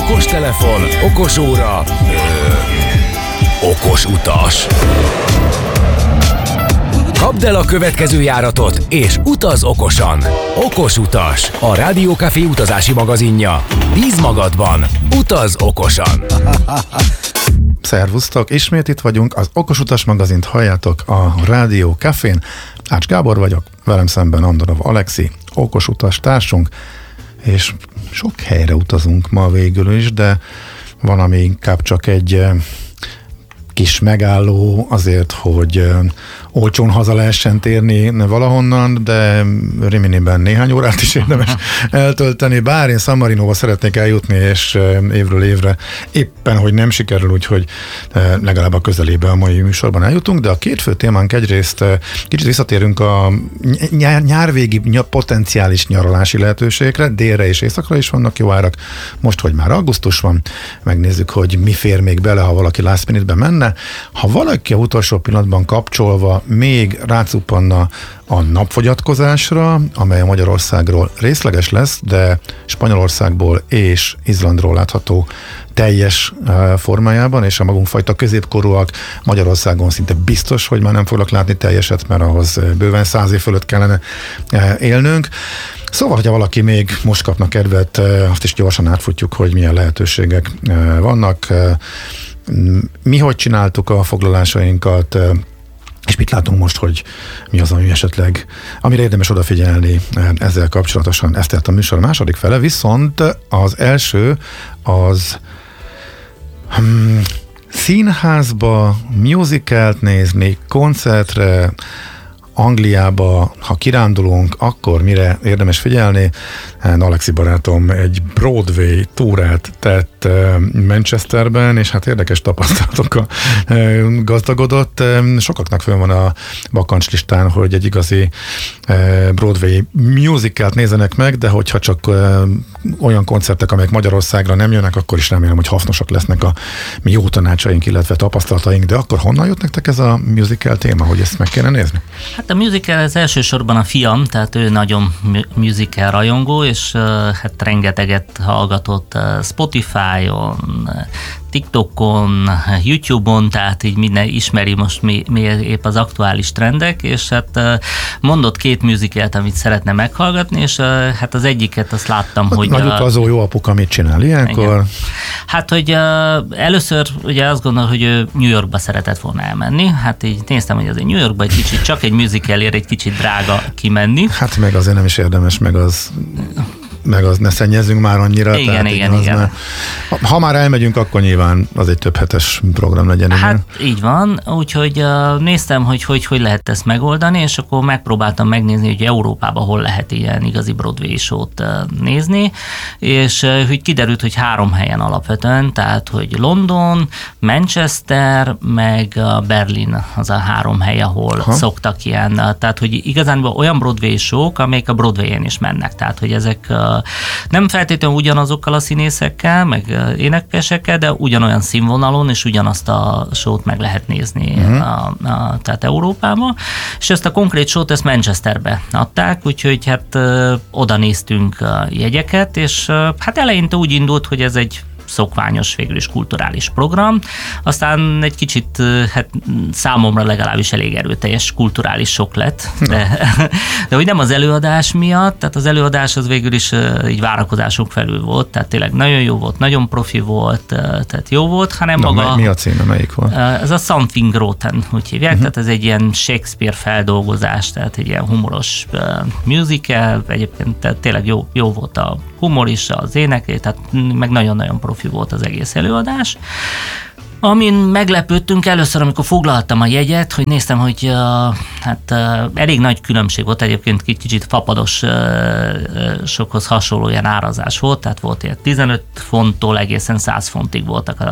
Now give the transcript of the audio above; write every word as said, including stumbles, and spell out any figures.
Okostelefon, okosóra, okos utas. Kapd el a következő járatot, és utaz okosan. Okos utas, a Rádió Café utazási magazinja. Bíz magadban, utaz okosan. Szervusztok, ismét itt vagyunk, az Okos Utas magazint halljátok a Rádió Cafén. Ács Gábor vagyok, velem szemben Andorov Alexi, okos utas társunk, és sok helyre utazunk ma végül is, de van, ami inkább csak egy kis megálló azért, hogy olcsón haza lehessen térni valahonnan, de Riminiben néhány órát is érdemes eltölteni, bár én San Marinóba szeretnék eljutni, és évről évre éppen, hogy nem sikerül, úgyhogy legalább a közelébe a mai műsorban eljutunk, de a két fő témánk egyrészt kicsit visszatérünk a nyár, nyárvégi potenciális nyaralási lehetőségre, délre és északra is vannak jó árak, most, hogy már augusztus van, megnézzük, hogy mi fér még bele, ha valaki last minute-ben menne. Ha valaki a utolsó pillanatban kapcsolva még rácuppanna a napfogyatkozásra, amely a Magyarországról részleges lesz, de Spanyolországból és Izlandról látható teljes formájában, és a magunkfajta középkorúak Magyarországon szinte biztos, hogy már nem foglak látni teljeset, mert ahhoz bőven száz év fölött kellene élnünk. Szóval, hogyha valaki még most kapna kedvet, azt is gyorsan átfutjuk, hogy milyen lehetőségek vannak. Mi hogy csináltuk a foglalásainkat, és mit látunk most, hogy mi az, ami esetleg, amire érdemes odafigyelni ezzel kapcsolatosan. Ezt tehát a műsor a második fele, viszont az első az hmm, színházba musicalt nézni, koncertre, Angliába, ha kirándulunk, akkor mire érdemes figyelni? Alexi barátom egy Broadway túrát tett Manchesterben, és hát érdekes tapasztalatokkal gazdagodott. Sokaknak fönn van a bakancslistán, hogy egy igazi Broadway musicalt nézzenek meg, de hogyha csak olyan koncertek, amelyek Magyarországra nem jönnek, akkor is remélem, hogy hasznosak lesznek a mi jó tanácsaink, illetve tapasztalataink, de akkor honnan jött nektek ez a musical téma, hogy ezt meg kéne nézni? Hát a musical az elsősorban a fiam, tehát ő nagyon musical rajongó, és uh, hát rengeteget hallgatott uh, Spotify-on, TikTokon, YouTube-on, tehát így minden ismeri most mi, mi épp az aktuális trendek, és hát uh, mondott két musicalt, amit szeretne meghallgatni, és uh, hát az egyiket azt láttam, hát hogy... Nagy utazó jó apuka mit csinál ilyenkor? Igen. Hát, hogy uh, először ugye azt gondol, hogy ő New Yorkba szeretett volna elmenni, hát így néztem, hogy azért New Yorkba egy kicsit, csak egy musicalért egy kicsit drága kimenni. Hát meg azért nem is érdemes, meg az... meg az ne szennyezzünk már annyira. Igen, tehát igen, igen. Már, ha már elmegyünk, akkor nyilván az egy több hetes program legyen. Hát igen. Így van, úgyhogy uh, néztem, hogy, hogy hogy lehet ezt megoldani, és akkor megpróbáltam megnézni, hogy Európában hol lehet ilyen igazi Broadway show-t uh, nézni, és uh, hogy kiderült, hogy három helyen alapvetően, tehát hogy London, Manchester, meg uh, Berlin az a három hely, ahol ha. szoktak ilyen, uh, tehát hogy igazán olyan Broadway show-k, amelyek a Broadway-en is mennek, tehát hogy ezek uh, nem feltétlenül ugyanazokkal a színészekkel, meg énekesekkel, de ugyanolyan színvonalon, és ugyanazt a show-t meg lehet nézni uh-huh. a, a, tehát Európában. És ezt a konkrét show-t ezt Manchesterbe adták, úgyhogy hát ö, oda néztünk jegyeket, és ö, hát eleinte úgy indult, hogy ez egy szokványos, végül is kulturális program. Aztán egy kicsit, hát számomra legalábbis elég erőteljes kulturális sok lett, de, de hogy nem az előadás miatt, tehát az előadás az végül is így várakozások felül volt, tehát tényleg nagyon jó volt, nagyon profi volt, tehát jó volt, hanem Na, maga... Mi a címe, melyik volt? Ez a Something Rotten, úgy hívják, uh-huh. tehát ez egy ilyen Shakespeare feldolgozás, tehát egy ilyen humoros musical, egyébként tehát tényleg jó, jó volt a humor is, az ének, tehát meg nagyon-nagyon profi volt az egész előadás. Amin meglepődtünk először, amikor foglaltam a jegyet, hogy néztem, hogy uh, hát uh, elég nagy különbség volt, egyébként kicsit fapados uh, uh, sokhoz hasonló ilyen árazás volt, tehát volt ilyen tizenöt fonttól egészen száz fontig voltak